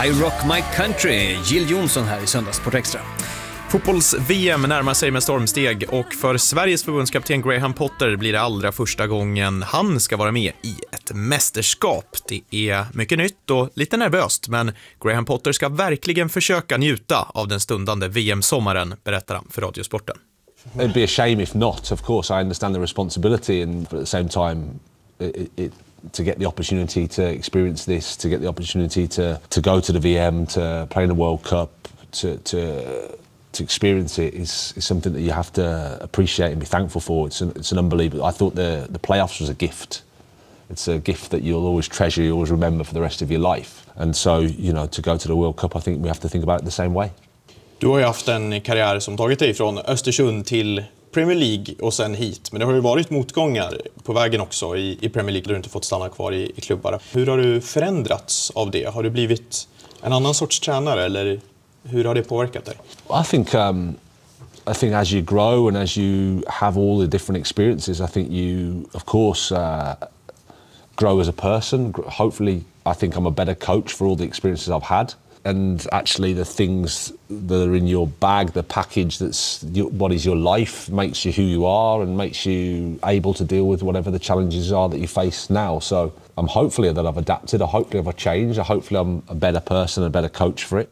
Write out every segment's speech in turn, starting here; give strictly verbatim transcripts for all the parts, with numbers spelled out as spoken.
I Rock My Country, Jill Johnson här i Söndagssport Extra. Fotbolls-V M närmar sig med stormsteg och för Sveriges förbundskapten Graham Potter blir det allra första gången han ska vara med i ett mästerskap. Det är mycket nytt och lite nervöst, men Graham Potter ska verkligen försöka njuta av den stundande V M-sommaren, berättar han för Radiosporten. It'd be a shame if not. Of course, I understand the responsibility, and at the same time, it, it, to get the opportunity to experience this, to get the opportunity to to go to the V M, to play in the World Cup, to to to experience it is is something that you have to appreciate and be thankful for. It's an, it's an unbelievable. I thought the the playoffs was a gift. It's a gift that you'll always treasure, you always remember for the rest of your life. And so, you know, to go to the World Cup, I think we have to think about it the same way. Du har ju haft en karriär som tagit dig från Östersund till Premier League och sen hit. Men det har ju varit motgångar på vägen också i, i Premier League där du inte fått stanna kvar i, i klubbar. Hur har du förändrats av det? Har du blivit en annan sorts tränare eller hur har det påverkat dig? I think um, I think as you grow and as you have all the different experiences, I think you, of course, uh, grow as a person. Hopefully, I think I'm a better coach for all the experiences I've had. And actually the things that are in your bag, the package that's your, what is your life, makes you who you are and makes you able to deal with whatever the challenges are that you face now. So I'm hopefully that I've adapted, I hopefully I've changed, I hopefully I'm a better person, a better coach for it.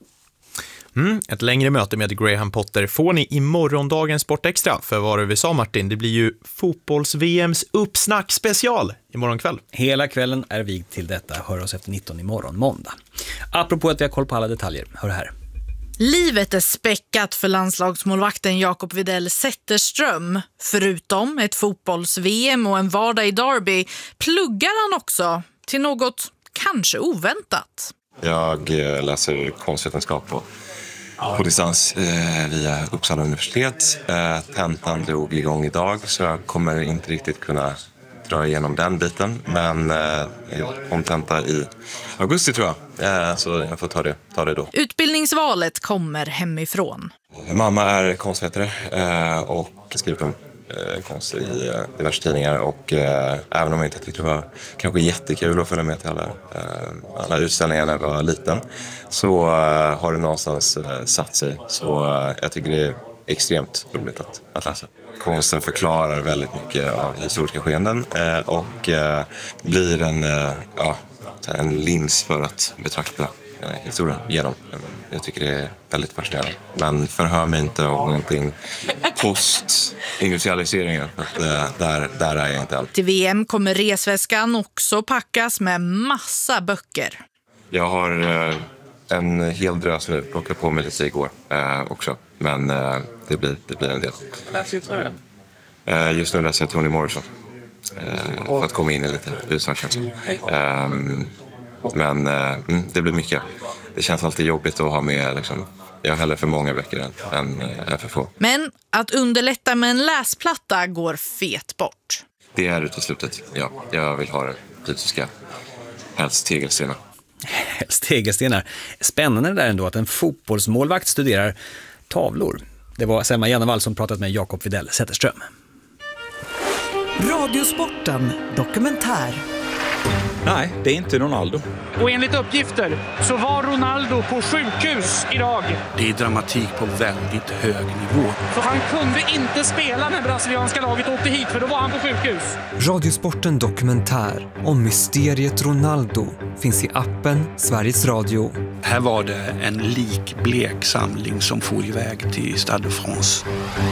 Mm, ett längre möte med Graham Potter får ni i morgondagens Sport Extra. För vad vi sa, Martin, det blir ju fotbolls-V M's uppsnack special imorgon kväll. Hela kvällen är vigd till detta. Hör oss efter nitton imorgon måndag. Apropå att vi har koll på alla detaljer, hör här. Livet är späckat för landslagsmålvakten Jakob Widell Zetterström. Förutom ett fotbolls-V M och en vardag i Derby pluggar han också till något kanske oväntat. Jag läser konstvetenskap på, på distans eh, via Uppsala universitet. Eh, tentan drog igång idag så jag kommer inte riktigt kunna dra igenom den biten. Men eh, jag kom tenta i augusti tror jag, eh, så jag får ta det, ta det då. Utbildningsvalet kommer hemifrån. Mamma är konstvetare eh, och skriver på konst i eh, diverse tidningar och eh, även om jag inte tyckte det var kanske jättekul att följa med till alla, eh, alla utställningar när jag var liten så eh, har det någonstans eh, satt sig så eh, jag tycker det är extremt roligt att, att läsa. Konsten förklarar väldigt mycket av historiska skeenden eh, och eh, blir en, eh, ja, en lins för att betrakta historien genom. Jag tycker det är väldigt fascinerande. Men förhör mig inte om någonting post-industrialiseringen. Där, där är jag inte än. Till V M kommer resväskan också packas med massa böcker. Jag har en hel drös nu plockat på mig lite igår också. Men det blir, det blir en del. Vad läser du? Just nu läser jag Toni Morrison. För att komma in i lite utsvarskänsla. Men mm, det blir mycket. Det känns alltid jobbigt att ha med liksom, jag har hellre för många böcker än, än, än för få. Men att underlätta med en läsplatta går fet bort. Det är uteslutet, ja. Jag vill ha det fysiska, helst tegelstenar. Helst tegelstenar. Spännande där ändå att en fotbollsmålvakt studerar tavlor. Det var Selma Jannevall som pratat med Jakob Widell Zetterström. Radiosporten dokumentär. Nej, det är inte Ronaldo. Och enligt uppgifter så var Ronaldo på sjukhus idag. Det är dramatik på väldigt hög nivå. Så han kunde inte spela när brasilianska laget åkte hit för då var han på sjukhus. Radiosporten dokumentär om mysteriet Ronaldo finns i appen Sveriges Radio. Här var det en likblek samling som for iväg till Stade de France.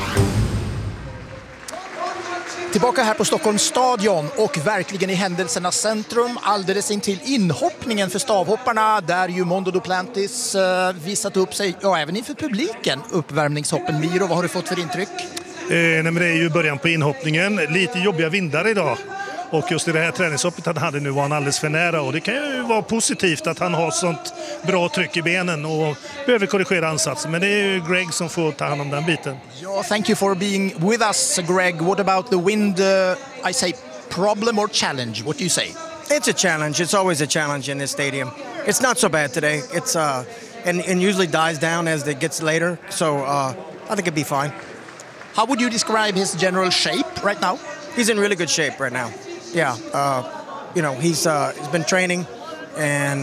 Tillbaka här på Stockholms stadion och verkligen i händelsernas centrum alldeles in till inhoppningen för stavhopparna där ju Mondo Duplantis uh, visat upp sig, ja även inför publiken, uppvärmningshoppen. Miro, vad har du fått för intryck? Eh, nej, men det är ju början på inhoppningen, lite jobbiga vindar idag. Och just i det här träningshoppet han hade nu var han alldeles för nära och det kan ju vara positivt att han har sånt bra tryck i benen och behöver korrigera ansatsen. Men det är ju Greg som får ta hand om den biten. Ja, thank you for being with us, Greg. What about the wind, uh, I say problem or challenge? What do you say? It's a challenge. It's always a challenge in this stadium. It's not so bad today. It's uh, and, and usually dies down as it gets later. So uh, I think it'd be fine. How would you describe his general shape right now? He's in really good shape right now. Yeah, uh, you know, he's uh, he's been training, and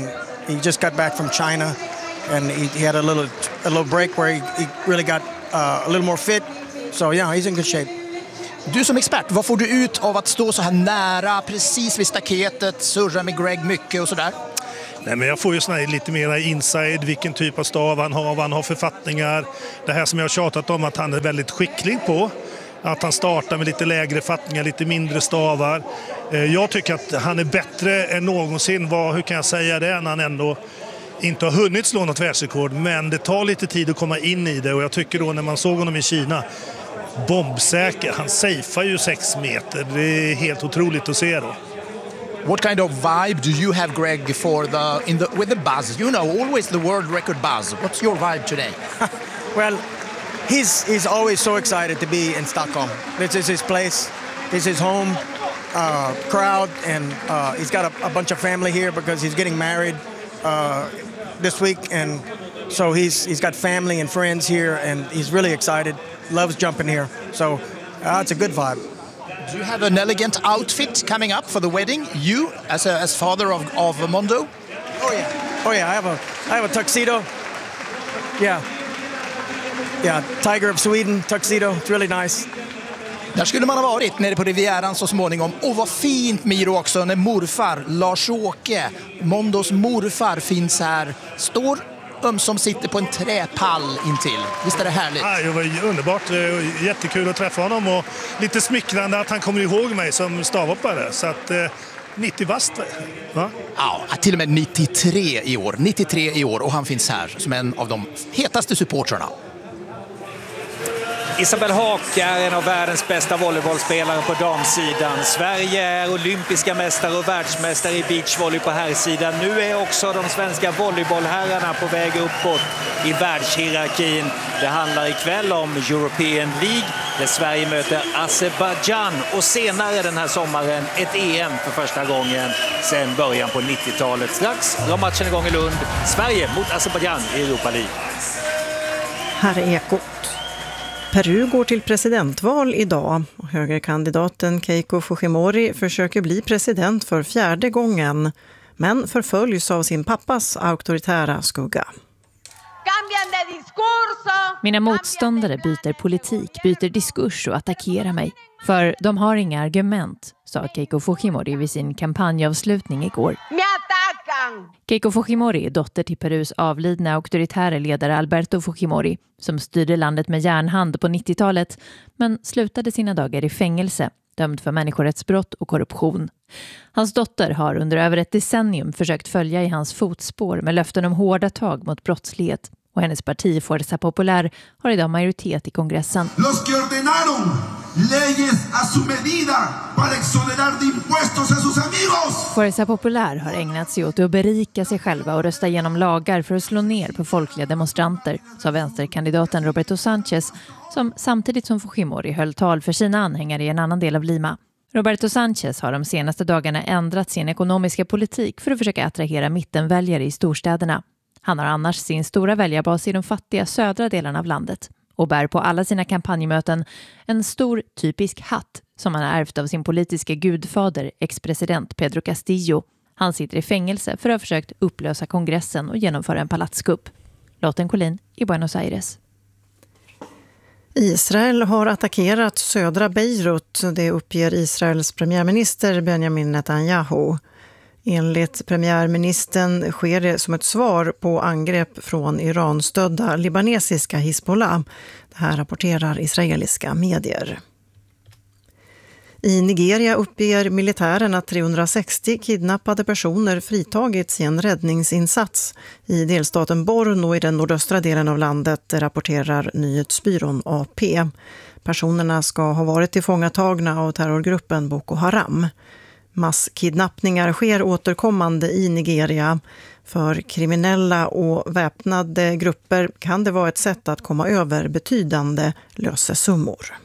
He just got back from China, and he, he had a little a little break where he, he really got uh, a little more fit. So yeah, he's in good shape. Du som expert, vad får du ut av att stå så här nära, precis vid staketet, surra med Greg mycket och sådär? Nej, men jag får ju såna här lite mer inside, vilken typ av stav han har, vad han har för fattningar. Det här som jag har tjatat om att han är väldigt skicklig på. Att han startar med lite lägre fattningar, lite mindre stavar. Jag tycker att han är bättre än någonsin. Vad, hur kan jag säga det, när han ändå inte har hunnit slå något världsrekord. Men det tar lite tid att komma in i det. Och jag tycker då när man såg honom i Kina, bombsäker. Han safear ju sex meter. Det är helt otroligt att se då. What kind of vibe do you have, Greg, for the in the with the buzz? You know, always the world record buzz. What's your vibe today? Well, he's he's always so excited to be in Stockholm. This is his place. This is his home uh, crowd, and uh, he's got a, a bunch of family here because he's getting married uh, this week, and so he's he's got family and friends here, and he's really excited. Loves jumping here, so uh, it's a good vibe. Do you have an elegant outfit coming up for the wedding? You, as a, as father of, of Mondo? Oh yeah, oh yeah. I have a I have a tuxedo. Yeah, yeah. Tiger of Sweden tuxedo. It's really nice. Där skulle man ha varit nere på Rivieran så småningom. Och vad fint, Miro, också när morfar Lars-Åke, Mondos morfar, finns här. Står ömsom sitter på en träpall intill. Visst är det härligt? Ja, det var underbart. Jättekul att träffa honom och lite smickrande att han kommer ihåg mig som stavhoppare. Så att eh, nittio bast, va? Ja, till och med nittiotre i år. nittiotre i år och han finns här som en av de hetaste supportrarna. Isabelle Haak är en av världens bästa volleybollspelare på damsidan. Sverige är olympiska mästare och världsmästare i beachvolley på herrsidan. Nu är också de svenska volleybollherrarna på väg uppåt i världshierarkin. Det handlar ikväll om European League där Sverige möter Azerbaijan och senare den här sommaren ett E M för första gången sedan början på nittiotalet. Strax drar matchen igång i Lund. Sverige mot Azerbaijan i Europa League. Här är Ekot. Peru går till presidentval idag och högerkandidaten Keiko Fujimori försöker bli president för fjärde gången men förföljs av sin pappas auktoritära skugga. Mina motståndare byter politik, byter diskurs och attackerar mig. För de har inga argument, sa Keiko Fujimori vid sin kampanjavslutning igår. Keiko Fujimori är dotter till Perus avlidna auktoritära ledare Alberto Fujimori som styrde landet med järnhand på nittiotalet men slutade sina dagar i fängelse, dömd för människorättsbrott och korruption. Hans dotter har under över ett decennium försökt följa i hans fotspår med löften om hårda tag mot brottslighet. Och hennes parti Fuerza Popular har idag majoritet i kongressen. Los que ordenaron leyes a su medida para exonerar de impuestos a sus amigos. Fuerza Popular har ägnat sig åt att berika sig själva och rösta igenom lagar för att slå ner på folkliga demonstranter, sa vänsterkandidaten Roberto Sanchez, som samtidigt som Fujimori höll tal för sina anhängare i en annan del av Lima. Roberto Sanchez har de senaste dagarna ändrat sin ekonomiska politik för att försöka attrahera mittenväljare i storstäderna. Han har annars sin stora väljarbas i de fattiga södra delarna av landet och bär på alla sina kampanjmöten en stor typisk hatt som han har ärvt av sin politiska gudfader, ex-president Pedro Castillo. Han sitter i fängelse för att ha försökt upplösa kongressen och genomföra en palatskupp. Lotten Collin i Buenos Aires. Israel har attackerat södra Beirut, det uppger Israels premiärminister Benjamin Netanyahu. Enligt premiärministern sker det som ett svar på angrepp från Iran-stödda libanesiska Hizbollah. Det här rapporterar israeliska medier. I Nigeria uppger militären att trehundrasextio kidnappade personer fritagits i en räddningsinsats i delstaten Borno i den nordöstra delen av landet, rapporterar nyhetsbyrån A P. Personerna ska ha varit tillfångatagna av terrorgruppen Boko Haram. Masskidnappningar sker återkommande i Nigeria. För kriminella och väpnade grupper kan det vara ett sätt att komma över betydande lösesummor.